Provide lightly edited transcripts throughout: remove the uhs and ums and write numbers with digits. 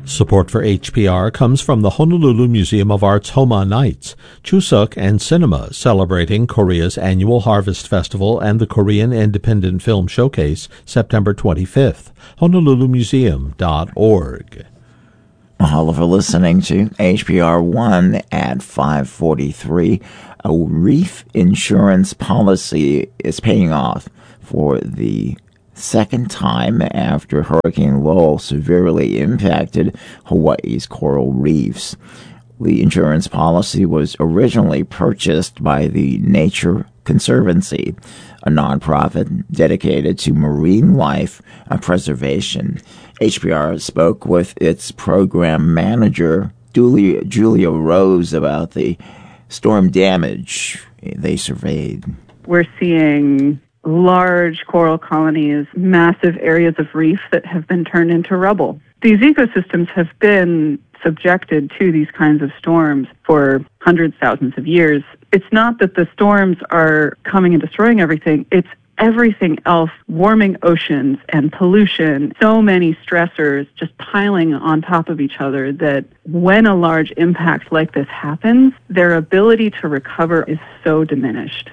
Support for HPR comes from the Honolulu Museum of Art's Homa Nights, Chuseok and Cinema, celebrating Korea's annual Harvest Festival and the Korean Independent Film Showcase, September 25th. HonoluluMuseum.org. All of you listening to HPR 1 at 5:43. A reef insurance policy is paying off for the second time after Hurricane Lowell severely impacted Hawaii's coral reefs. The insurance policy was originally purchased by the Nature Conservancy, a nonprofit dedicated to marine life preservation. HPR spoke with its program manager, Julia Rose, about the storm damage they surveyed. We're seeing large coral colonies, massive areas of reef that have been turned into rubble. These ecosystems have been subjected to these kinds of storms for hundreds, thousands of years. It's not that the storms are coming and destroying everything, it's everything else, warming oceans and pollution, so many stressors just piling on top of each other that when a large impact like this happens, their ability to recover is so diminished.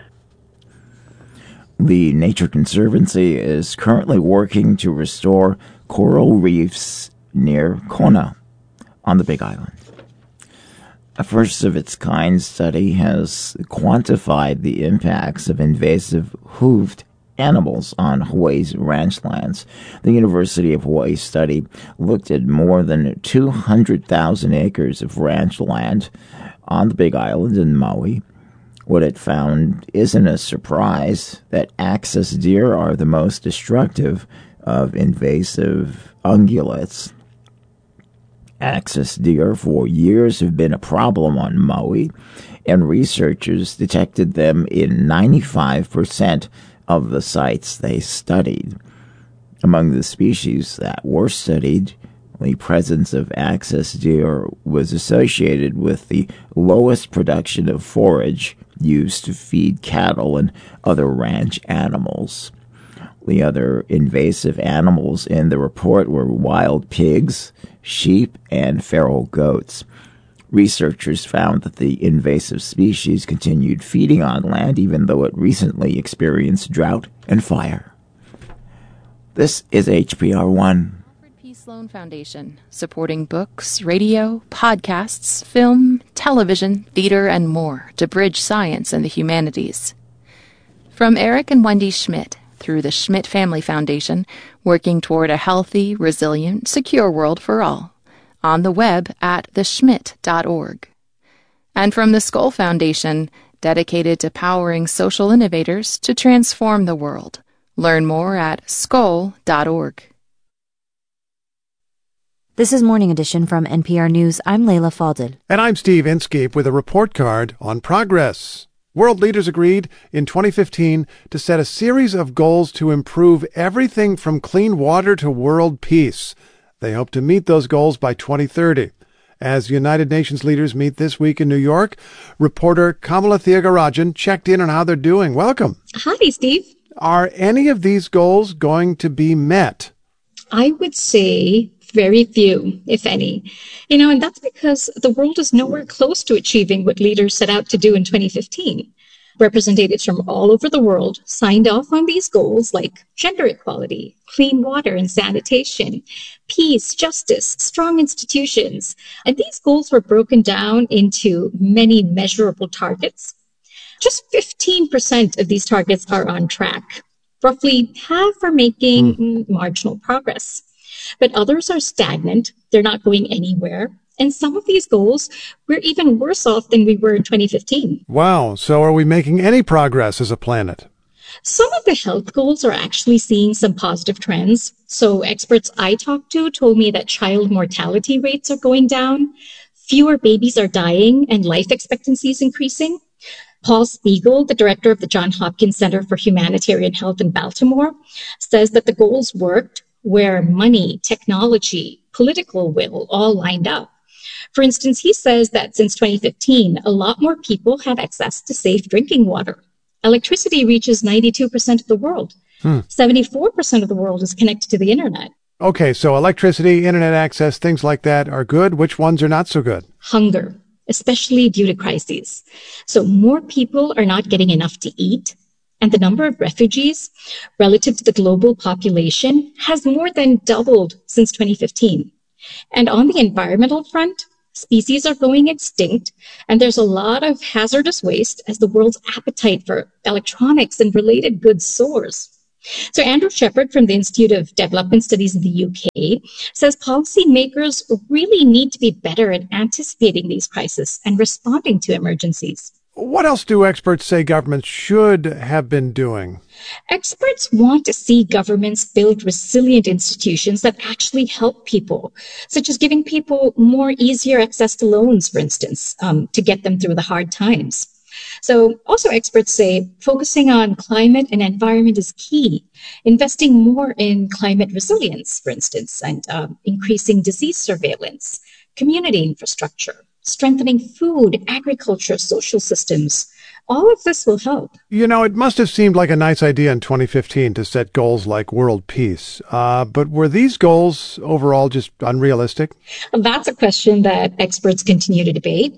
The Nature Conservancy is currently working to restore coral reefs near Kona on the Big Island. A first-of-its-kind study has quantified the impacts of invasive hoofed animals on Hawaii's ranchlands. The University of Hawaii study looked at more than 200,000 acres of ranch land on the Big Island in Maui. What it found isn't a surprise that axis deer are the most destructive of invasive ungulates. Axis deer for years have been a problem on Maui, and researchers detected them in 95% of the sites they studied. Among the species that were studied, the presence of axis deer was associated with the lowest production of forage used to feed cattle and other ranch animals. The other invasive animals in the report were wild pigs, sheep, and feral goats. Researchers found that the invasive species continued feeding on land even though it recently experienced drought and fire. This is HPR 1. Sloan Foundation, supporting books, radio, podcasts, film, television, theater, and more to bridge science and the humanities. From Eric and Wendy Schmidt, through the Schmidt Family Foundation, working toward a healthy, resilient, secure world for all. On the web at theschmidt.org. And from the Skoll Foundation, dedicated to powering social innovators to transform the world. Learn more at skoll.org. This is Morning Edition from NPR News. I'm Leila Fadel. And I'm Steve Inskeep with a report card on progress. World leaders agreed in 2015 to set a series of goals to improve everything from clean water to world peace. They hope to meet those goals by 2030. As United Nations leaders meet this week in New York, reporter Kamala Thiagarajan checked in on how they're doing. Welcome. Hi, Steve. Are any of these goals going to be met? I would say very few, if any. And that's because the world is nowhere close to achieving what leaders set out to do in 2015. Representatives from all over the world signed off on these goals like gender equality, clean water and sanitation, peace, justice, strong institutions. And these goals were broken down into many measurable targets. Just 15% of these targets are on track. Roughly half are making marginal progress. But others are stagnant, they're not going anywhere, and some of these goals, we're even worse off than we were in 2015. Wow, so are we making any progress as a planet? Some of the health goals are actually seeing some positive trends. So experts I talked to told me that child mortality rates are going down, fewer babies are dying, and life expectancy is increasing. Paul Spiegel, the director of the Johns Hopkins Center for Humanitarian Health in Baltimore, says that the goals worked where money, technology, political will all lined up. For instance, he says that since 2015, a lot more people have access to safe drinking water. Electricity reaches 92% of the world. 74% of the world is connected to the internet. Okay, so electricity, internet access, things like that are good. Which ones are not so good? Hunger, especially due to crises. So more people are not getting enough to eat, and the number of refugees relative to the global population has more than doubled since 2015. And on the environmental front, species are going extinct, and there's a lot of hazardous waste as the world's appetite for electronics and related goods soars. So Andrew Shepherd from the Institute of Development Studies in the UK says policymakers really need to be better at anticipating these crises and responding to emergencies. What else do experts say governments should have been doing? Experts want to see governments build resilient institutions that actually help people, such as giving people more easier access to loans, for instance, to get them through the hard times. So also experts say focusing on climate and environment is key. Investing more in climate resilience, for instance, and increasing disease surveillance, community infrastructure, strengthening food, agriculture, social systems. All of this will help. You know, it must have seemed like a nice idea in 2015 to set goals like world peace. But were these goals overall just unrealistic? That's a question that experts continue to debate.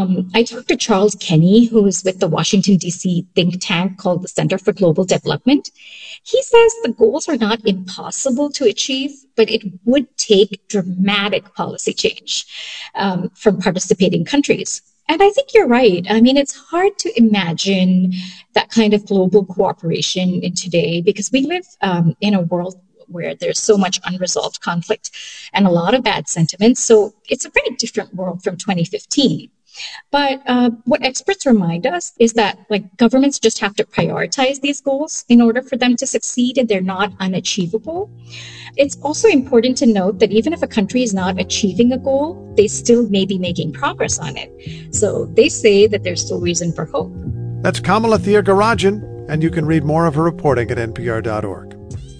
I talked to Charles Kenny, who is with the Washington, D.C. think tank called the Center for Global Development. He says the goals are not impossible to achieve, but it would take dramatic policy change from participating countries. And I think you're right. I mean, it's hard to imagine that kind of global cooperation in today because we live in a world where there's so much unresolved conflict and a lot of bad sentiments. So it's a very different world from 2015. But what experts remind us is that governments just have to prioritize these goals in order for them to succeed, and they're not unachievable. It's also important to note that even if a country is not achieving a goal, they still may be making progress on it. So they say that there's still reason for hope. That's Kamala Thiagarajan, and you can read more of her reporting at npr.org.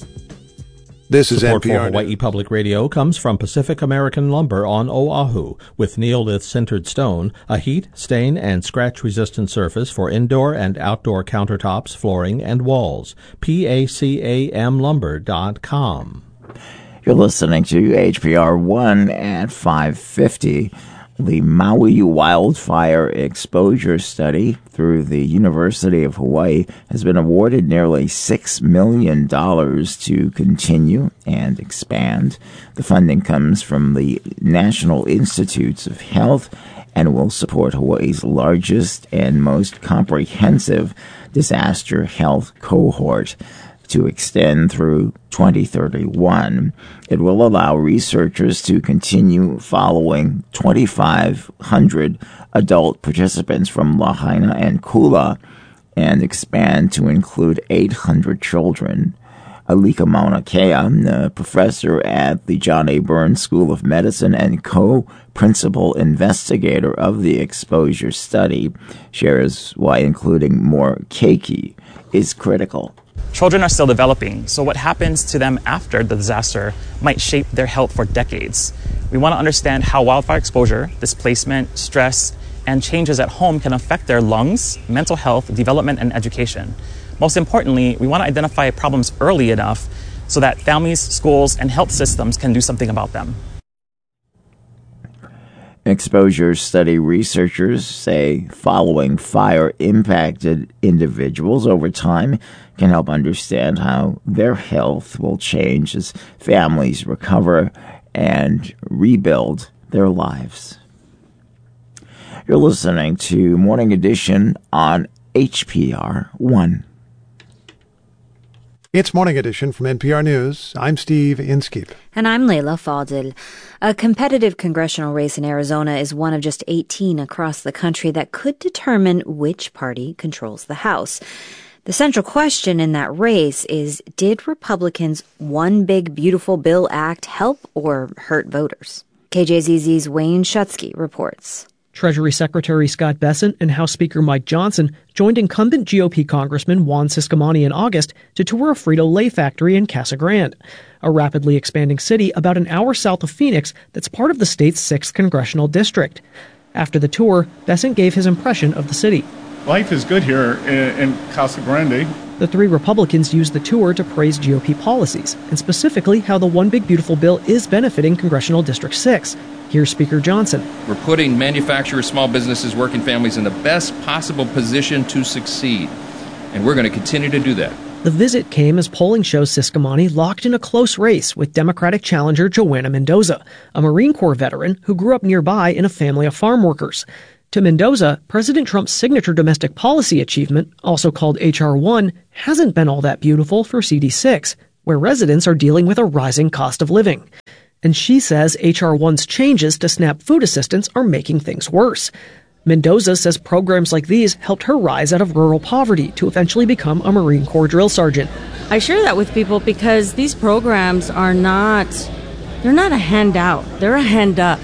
This is Support NPR. for Hawaii Public Radio comes from Pacific American Lumber on Oahu, with Neolith-sintered stone, a heat, stain, and scratch-resistant surface for indoor and outdoor countertops, flooring, and walls. PACAMlumber.com. You're listening to HPR 1 at 550. The Maui Wildfire Exposure Study through the University of Hawaii has been awarded nearly $6 million to continue and expand. The funding comes from the National Institutes of Health and will support Hawaii's largest and most comprehensive disaster health cohort to extend through 2031. It will allow researchers to continue following 2,500 adult participants from Lahaina and Kula and expand to include 800 children. Alika Mauna Kea, a professor at the John A. Burns School of Medicine and co-principal investigator of the exposure study, shares why including more keiki is critical. Children are still developing, so what happens to them after the disaster might shape their health for decades. We want to understand how wildfire exposure, displacement, stress, and changes at home can affect their lungs, mental health, development, and education. Most importantly, we want to identify problems early enough so that families, schools, and health systems can do something about them. Exposure study researchers say following fire-impacted individuals over time can help understand how their health will change as families recover and rebuild their lives. You're listening to Morning Edition on HPR 1. It's Morning Edition from NPR News. I'm Steve Inskeep. And I'm Layla Fadil. A competitive congressional race in Arizona is one of just 18 across the country that could determine which party controls the House. The central question in that race is, did Republicans' One Big Beautiful Bill Act help or hurt voters? KJZZ's Wayne Shutsky reports. Treasury Secretary Scott Bessent and House Speaker Mike Johnson joined incumbent GOP Congressman Juan Ciscomani in August to tour a Frito-Lay factory in Casa Grande, a rapidly expanding city about an hour south of Phoenix that's part of the state's 6th congressional district. After the tour, Bessent gave his impression of the city. Life is good here in Casa Grande. The three Republicans used the tour to praise GOP policies, and specifically how the One Big Beautiful Bill is benefiting Congressional District 6. Here's Speaker Johnson. We're putting manufacturers, small businesses, working families in the best possible position to succeed, and we're going to continue to do that. The visit came as polling shows Siscomani locked in a close race with Democratic challenger Joanna Mendoza, a Marine Corps veteran who grew up nearby in a family of farm workers. To Mendoza, President Trump's signature domestic policy achievement, also called H.R. 1, hasn't been all that beautiful for CD6, where residents are dealing with a rising cost of living. And she says H.R. 1's changes to SNAP food assistance are making things worse. Mendoza says programs like these helped her rise out of rural poverty to eventually become a Marine Corps drill sergeant. I share that with people because these programs they're not a handout, they're a hand up.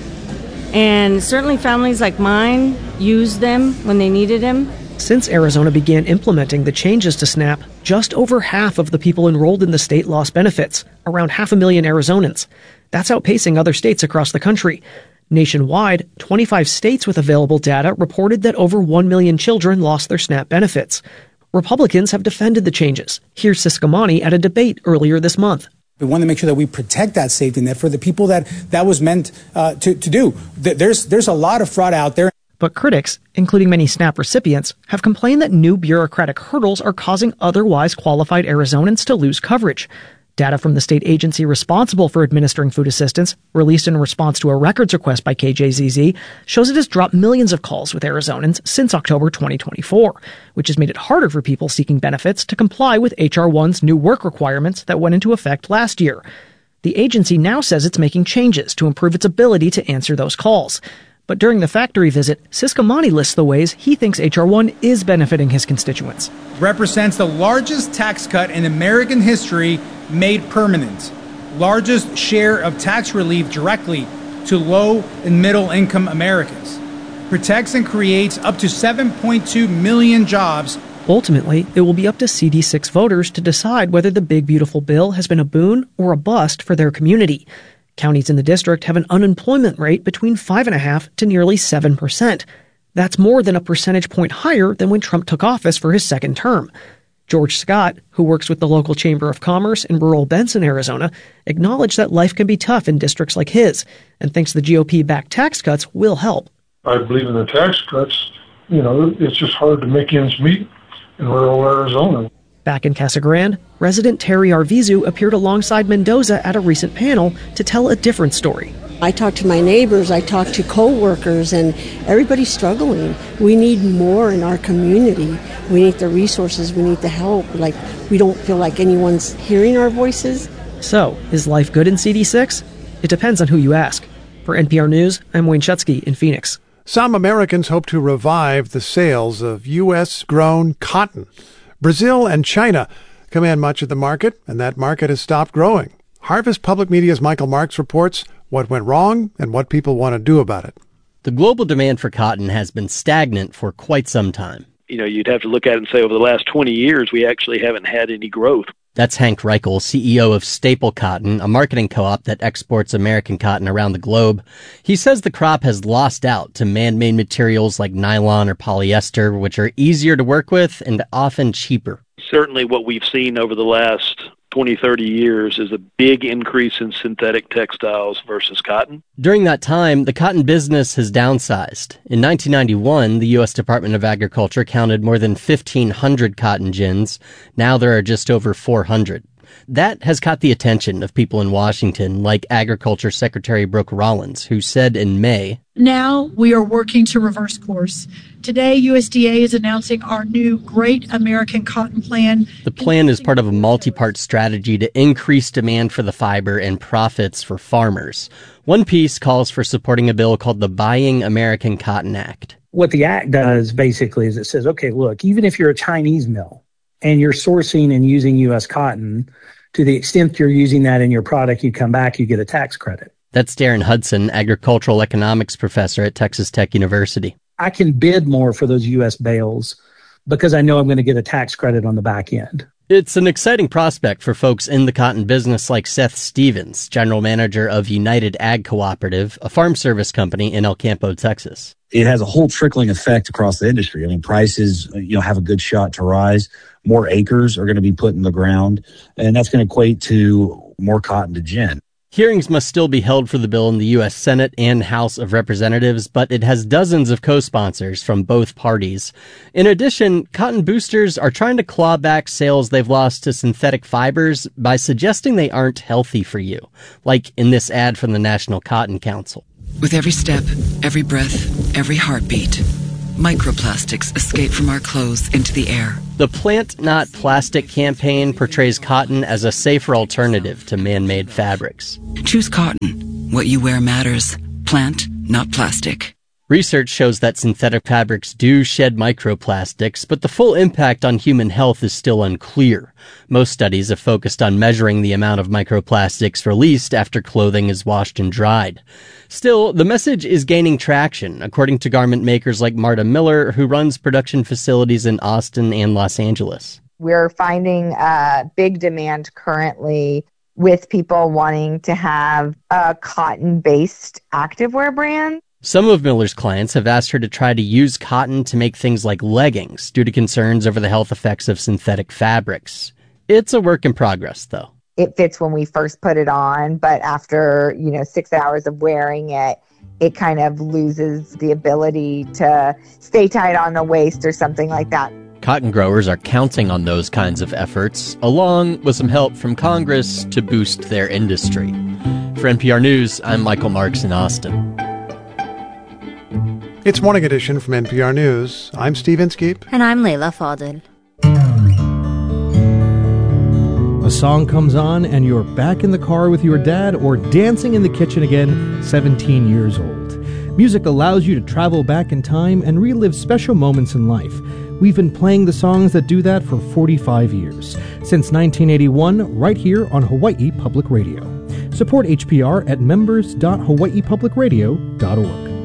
And certainly families like mine used them when they needed them. Since Arizona began implementing the changes to SNAP, just over half of the people enrolled in the state lost benefits, around 500,000 Arizonans. That's outpacing other states across the country. Nationwide, 25 states with available data reported that over 1 million children lost their SNAP benefits. Republicans have defended the changes. Here's Siscomani at a debate earlier this month. We want to make sure that we protect that safety net for the people that was meant to do. There's a lot of fraud out there. But critics, including many SNAP recipients, have complained that new bureaucratic hurdles are causing otherwise qualified Arizonans to lose coverage. Data from the state agency responsible for administering food assistance, released in response to a records request by KJZZ, shows it has dropped millions of calls with Arizonans since October 2024, which has made it harder for people seeking benefits to comply with H.R. 1's new work requirements that went into effect last year. The agency now says it's making changes to improve its ability to answer those calls. But during the factory visit, Siscomani lists the ways he thinks H.R. 1 is benefiting his constituents. Represents the largest tax cut in American history made permanent. Largest share of tax relief directly to low and middle income Americans. Protects and creates up to 7.2 million jobs. Ultimately, it will be up to CD6 voters to decide whether the Big Beautiful Bill has been a boon or a bust for their community. Counties in the district have an unemployment rate between 5.5% to nearly 7%. That's more than a percentage point higher than when Trump took office for his second term. George Scott, who works with the local Chamber of Commerce in rural Benson, Arizona, acknowledged that life can be tough in districts like his and thinks the GOP-backed tax cuts will help. I believe in the tax cuts. It's just hard to make ends meet in rural Arizona. Back in Casa Grande, resident Terry Arvizu appeared alongside Mendoza at a recent panel to tell a different story. I talked to my neighbors, I talked to co-workers, and everybody's struggling. We need more in our community. We need the resources, we need the help. We don't feel like anyone's hearing our voices. So, is life good in CD6? It depends on who you ask. For NPR News, I'm Wayne Schutsky in Phoenix. Some Americans hope to revive the sales of U.S.-grown cotton. Brazil and China command much of the market, and that market has stopped growing. Harvest Public Media's Michael Marks reports what went wrong and what people want to do about it. The global demand for cotton has been stagnant for quite some time. You'd have to look at it and say over the last 20 years, we actually haven't had any growth. That's Hank Reichel, CEO of Staple Cotton, a marketing co-op that exports American cotton around the globe. He says the crop has lost out to man-made materials like nylon or polyester, which are easier to work with and often cheaper. Certainly what we've seen over the last 20, 30 years is a big increase in synthetic textiles versus cotton. During that time, the cotton business has downsized. In 1991, the U.S. Department of Agriculture counted more than 1,500 cotton gins. Now there are just over 400. That has caught the attention of people in Washington, like Agriculture Secretary Brooke Rollins, who said in May, "Now we are working to reverse course. Today, USDA is announcing our new Great American Cotton Plan." The plan is part of a multi-part strategy to increase demand for the fiber and profits for farmers. One piece calls for supporting a bill called the Buying American Cotton Act. What the act does basically is it says, okay, look, even if you're a Chinese mill and you're sourcing and using U.S. cotton, to the extent you're using that in your product, you come back, you get a tax credit. That's Darren Hudson, agricultural economics professor at Texas Tech University. I can bid more for those U.S. bales because I know I'm going to get a tax credit on the back end. It's an exciting prospect for folks in the cotton business like Seth Stevens, general manager of United Ag Cooperative, a farm service company in El Campo, Texas. It has a whole trickling effect across the industry. Prices, have a good shot to rise. more acres are going to be put in the ground, and that's going to equate to more cotton to gin. Hearings must still be held for the bill in the U.S. Senate and House of Representatives, but it has dozens of co-sponsors from both parties. In addition, cotton boosters are trying to claw back sales they've lost to synthetic fibers by suggesting they aren't healthy for you, like in this ad from the National Cotton Council. With every step, every breath, every heartbeat, microplastics escape from our clothes into the air. The Plant Not Plastic campaign portrays cotton as a safer alternative to man-made fabrics. Choose cotton. What you wear matters. Plant, not plastic. Research shows that synthetic fabrics do shed microplastics, but the full impact on human health is still unclear. Most studies have focused on measuring the amount of microplastics released after clothing is washed and dried. Still, the message is gaining traction, according to garment makers like Marta Miller, who runs production facilities in Austin and Los Angeles. We're finding a big demand currently with people wanting to have a cotton-based activewear brand. Some of Miller's clients have asked her to try to use cotton to make things like leggings due to concerns over the health effects of synthetic fabrics. It's a work in progress, though. It fits when we first put it on, but after, 6 hours of wearing it, it kind of loses the ability to stay tight on the waist or something like that. Cotton growers are counting on those kinds of efforts, along with some help from Congress to boost their industry. For NPR News, I'm Michael Marks in Austin. It's Morning Edition from NPR News. I'm Steve Inskeep. And I'm Leila Fadel. A song comes on and you're back in the car with your dad or dancing in the kitchen again, 17 years old. Music allows you to travel back in time and relive special moments in life. We've been playing the songs that do that for 45 years. Since 1981, right here on Hawaii Public Radio. Support HPR at members.hawaiipublicradio.org.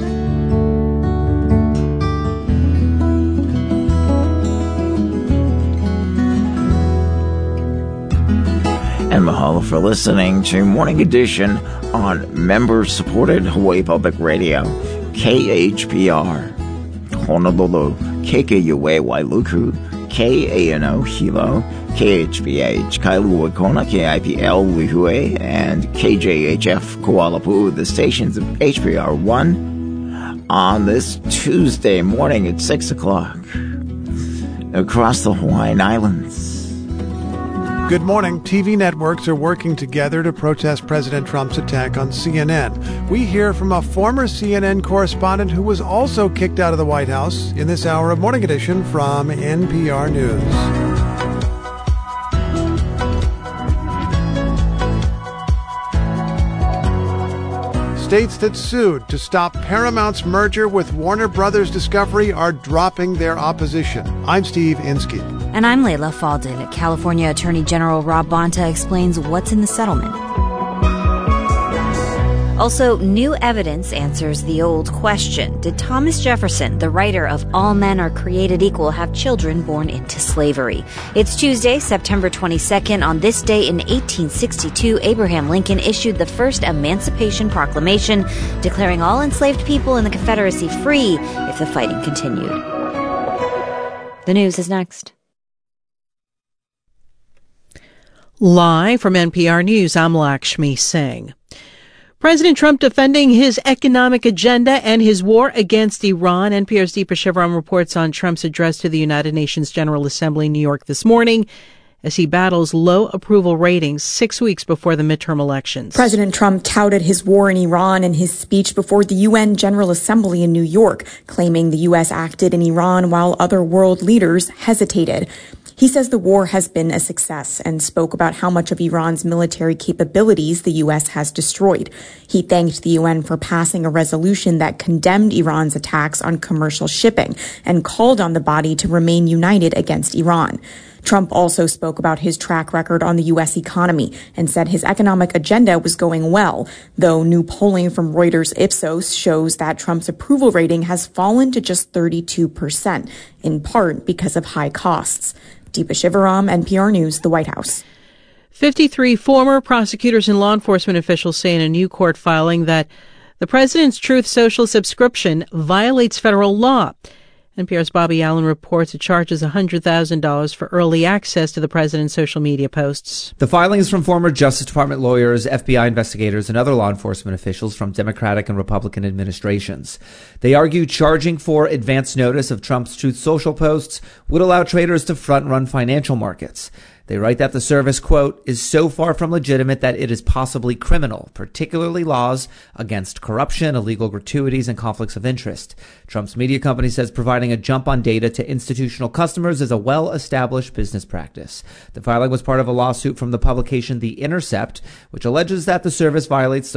And mahalo for listening to Morning Edition on member-supported Hawaii Public Radio, KHPR, Honolulu, KKUA Wailuku, KANO Hilo, KHPH Kailua Kona, KIPL Lihue, and KJHF Kuala The stations of HPR 1 on this Tuesday morning at 6 o'clock across the Hawaiian Islands. Good morning. TV networks are working together to protest President Trump's attack on CNN. We hear from a former CNN correspondent who was also kicked out of the White House in this hour of Morning Edition from NPR News. States that sued to stop Paramount's merger with Warner Brothers Discovery are dropping their opposition. I'm Steve Inskeep. And I'm Leila Fadel. California Attorney General Rob Bonta explains what's in the settlement. Also, new evidence answers the old question. Did Thomas Jefferson, the writer of All Men Are Created Equal, have children born into slavery? It's Tuesday, September 22nd. On this day in 1862, Abraham Lincoln issued the first Emancipation Proclamation, declaring all enslaved people in the Confederacy free if the fighting continued. The news is next. Live from NPR News, I'm Lakshmi Singh. President Trump defending his economic agenda and his war against Iran. NPR's Deepa Shivaram reports on Trump's address to the United Nations General Assembly in New York this morning as he battles low approval ratings 6 weeks before the midterm elections. President Trump touted his war in Iran in his speech before the UN General Assembly in New York, claiming the U.S. acted in Iran while other world leaders hesitated. He says the war has been a success and spoke about how much of Iran's military capabilities the U.S. has destroyed. He thanked the UN for passing a resolution that condemned Iran's attacks on commercial shipping and called on the body to remain united against Iran. Trump also spoke about his track record on the U.S. economy and said his economic agenda was going well, though new polling from Reuters Ipsos shows that Trump's approval rating has fallen to just 32%, in part because of high costs. Deepa Shivaram, NPR News, the White House. 53 former prosecutors and law enforcement officials say in a new court filing that the president's Truth Social subscription violates federal law. NPR's Bobby Allen reports it charges $100,000 for early access to the president's social media posts. The filings from former Justice Department lawyers, FBI investigators, and other law enforcement officials from Democratic and Republican administrations. They argue charging for advance notice of Trump's Truth Social posts would allow traders to front-run financial markets. They write that the service, quote, is so far from legitimate that it is possibly criminal, particularly laws against corruption, illegal gratuities, and conflicts of interest. Trump's media company says providing a jump on data to institutional customers is a well-established business practice. The filing was part of a lawsuit from the publication The Intercept, which alleges that the service violates